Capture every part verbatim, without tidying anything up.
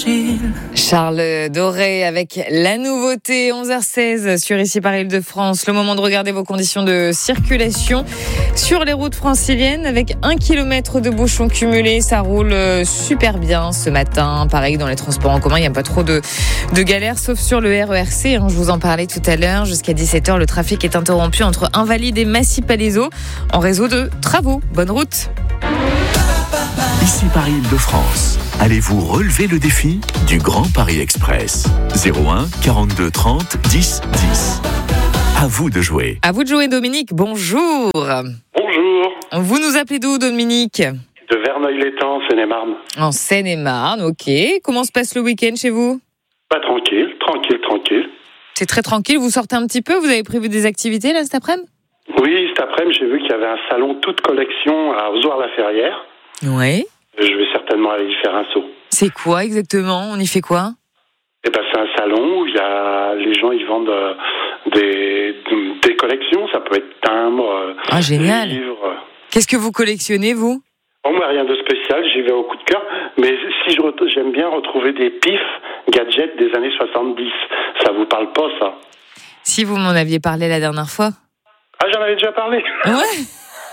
Charles Doré avec la nouveauté, onze heures seize sur Ici par Île-de-France. Le moment de regarder vos conditions de circulation sur les routes franciliennes avec un kilomètre de bouchons cumulés. Ça roule super bien ce matin. Pareil dans les transports en commun, il n'y a pas trop de, de galères, sauf sur le R E R C. Hein, je vous en parlais tout à l'heure. Jusqu'à dix-sept heures, le trafic est interrompu entre Invalides et Massy-Palaiseau en réseau de travaux. Bonne route. Ici par Île-de-France. Allez-vous relever le défi du Grand Paris Express? zéro un quarante-deux trente dix dix. À vous de jouer. À vous de jouer, Dominique. Bonjour. Bonjour. Vous nous appelez d'où, Dominique? De Verneuil-l'Étang, en Seine-et-Marne. En Seine-et-Marne, ok. Comment se passe le week-end chez vous? Pas tranquille, tranquille, tranquille. C'est très tranquille. Vous sortez un petit peu? Vous avez prévu des activités là cet après-midi? Oui, cet après-midi, j'ai vu qu'il y avait un salon toute collection à Ozoir-la-Ferrière. Oui. Je vais certainement aller y faire un saut. C'est quoi exactement? On y fait quoi? Eh ben, c'est un salon où il y a les gens ils vendent euh, des, des collections. Ça peut être timbres, euh, ah, génial. livres. Qu'est-ce que vous collectionnez, vous? Bon, moi, rien de spécial. J'y vais au coup de cœur. Mais si je re- j'aime bien retrouver des pifs, gadgets des années soixante-dix. Ça vous parle pas, ça? Si vous m'en aviez parlé la dernière fois. Ah, j'en avais déjà parlé. Ouais.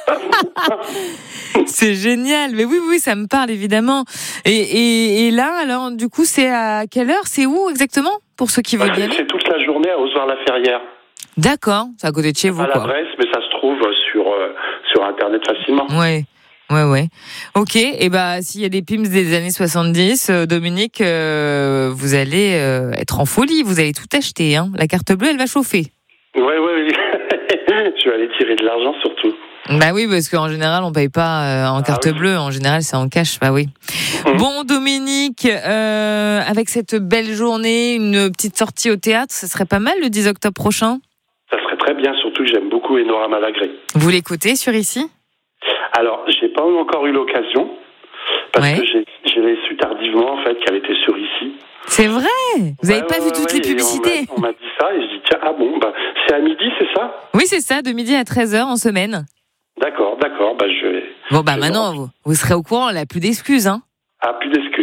C'est génial, mais oui, oui, ça me parle évidemment. Et, et, et là, alors, du coup, c'est à quelle heure? C'est où exactement pour ceux qui veulent y aller? C'est toute la journée à Ozoir-la-Ferrière. D'accord, c'est à côté de chez vous, à quoi. l'adresse, mais ça se trouve sur euh, sur internet facilement. Ouais. Ouais, ouais. Ok, et bah, s'il y a des Pims des années soixante-dix, euh, Dominique, euh, vous allez euh, être en folie, vous allez tout acheter, hein. La carte bleue, elle va chauffer. Ouais, ouais, oui. Je vais aller tirer de l'argent surtout. Bah oui, parce qu'en général, on paye pas euh, en carte ah oui. bleue. En général, c'est en cash. Bah oui. Mmh. Bon, Dominique, euh, avec cette belle journée, une petite sortie au théâtre, ce serait pas mal le dix octobre prochain? Ça serait très bien, surtout que j'aime beaucoup Enora Malagré. Vous l'écoutez sur Ici? Alors, j'ai pas encore eu l'occasion, parce ouais. que j'ai, j'ai su tardivement, en fait, qu'elle était sur Ici. C'est vrai? Vous n'avez ouais, pas ouais, vu toutes ouais, les publicités? On m'a, on m'a dit ça, et je dis, tiens, ah bon, bah, c'est à midi, c'est ça? Oui, c'est ça, de midi à treize heures en semaine. D'accord, d'accord, bah je vais... Bon, bah je maintenant, vous, vous serez au courant, là, plus d'excuses, hein? Ah, plus d'excuses.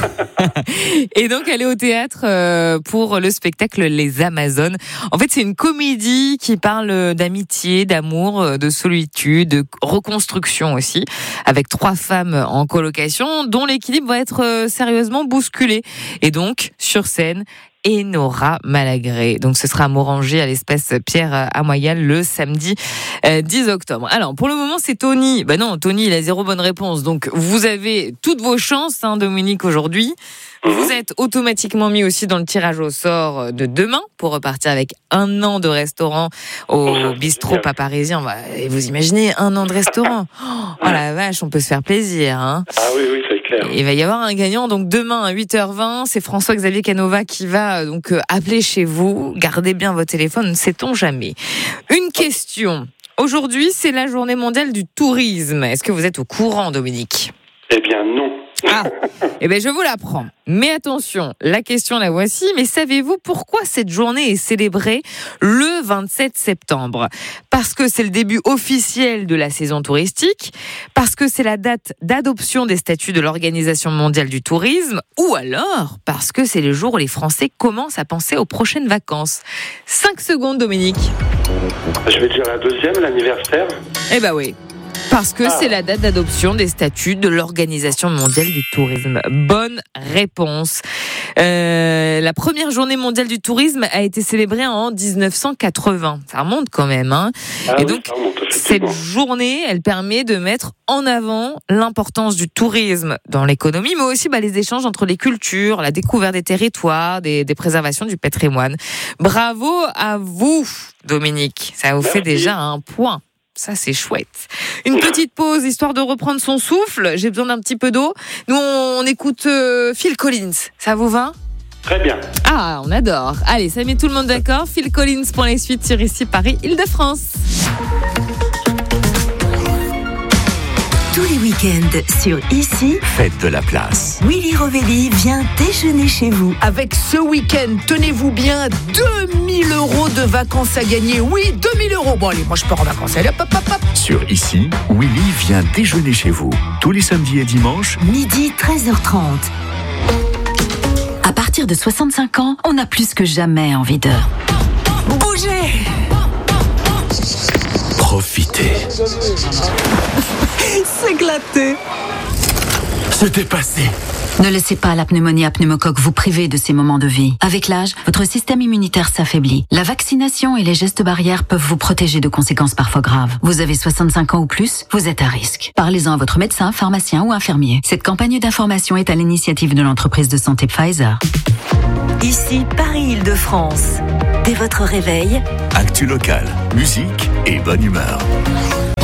Et donc, elle est au théâtre euh, pour le spectacle Les Amazones. En fait, c'est une comédie qui parle d'amitié, d'amour, de solitude, de reconstruction aussi, avec trois femmes en colocation, dont l'équilibre va être euh, sérieusement bousculé. Et donc, sur scène, Enora Malagré. Donc ce sera à Morangé à l'espace Pierre Amoyal le samedi euh, dix octobre. Alors pour le moment c'est Tony. Ben non, Tony il a zéro bonne réponse. Donc vous avez toutes vos chances, hein, Dominique, aujourd'hui. Vous êtes automatiquement mis aussi dans le tirage au sort de demain pour repartir avec un an de restaurant au oh, bistrot pas parisien. Et vous imaginez un an de restaurant? Oh la vache, on peut se faire plaisir, hein. Ah oui, oui, c'est clair. Et il va y avoir un gagnant donc demain à huit heures vingt. C'est François-Xavier Canova qui va donc appeler chez vous. Gardez bien votre téléphone, ne sait-on jamais. Une question. Aujourd'hui, c'est la journée mondiale du tourisme. Est-ce que vous êtes au courant, Dominique? Eh bien non. Ah, eh bien je vous l'apprends. Mais attention, la question la voici. Mais savez-vous pourquoi cette journée est célébrée le vingt-sept septembre? Parce que c'est le début officiel de la saison touristique, parce que c'est la date d'adoption des statuts de l'Organisation mondiale du tourisme, ou alors parce que c'est le jour où les Français commencent à penser aux prochaines vacances. Cinq secondes, Dominique. Je vais dire la deuxième, l'anniversaire. Eh ben oui. Parce que ah. c'est la date d'adoption des statuts de l'Organisation mondiale du tourisme. Bonne réponse. Euh, la première journée mondiale du tourisme a été célébrée en dix-neuf cent quatre-vingts. Ça remonte quand même, hein. Ah Et oui, donc, remonte, cette journée, elle permet de mettre en avant l'importance du tourisme dans l'économie, mais aussi bah, les échanges entre les cultures, la découverte des territoires, des, des préservations du patrimoine. Bravo à vous, Dominique. Ça vous Merci. Fait déjà un point. Ça, c'est chouette. Une petite pause, histoire de reprendre son souffle. J'ai besoin d'un petit peu d'eau. Nous, on, on écoute euh, Phil Collins. Ça vous va? Très bien. Ah, on adore. Allez, ça met tout le monde d'accord. Phil Collins pour les suites sur Ici Paris, Île-de-France. Tous les week-ends sur Ici, faites de la place. Willy Rovelli vient déjeuner chez vous. Avec ce week-end, tenez-vous bien, deux mille euros de vacances à gagner. Oui, deux mille euros. Bon allez, moi je pars en vacances. Allez, hop, hop, hop. Sur Ici, Willy vient déjeuner chez vous. Tous les samedis et dimanches, midi treize heures trente. partir de soixante-cinq ans, on a plus que jamais envie de bouger. Profitez. S'éclater. Se dépasser. Ne laissez pas la pneumonie à pneumocoque vous priver de ces moments de vie. Avec l'âge, votre système immunitaire s'affaiblit. La vaccination et les gestes barrières peuvent vous protéger de conséquences parfois graves. Vous avez soixante-cinq ans ou plus, vous êtes à risque. Parlez-en à votre médecin, pharmacien ou infirmier. Cette campagne d'information est à l'initiative de l'entreprise de santé Pfizer. Ici Paris-Île-de-France. Dès votre réveil, Actu local, musique et bonne humeur.